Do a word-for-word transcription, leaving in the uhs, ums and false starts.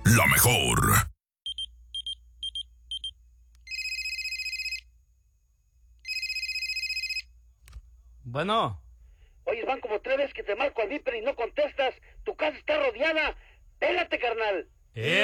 la mejor. Bueno. Oye, van como tres veces que te marco al Viper y no contestas. Tu casa está rodeada. Pélate, carnal. ¡Eh!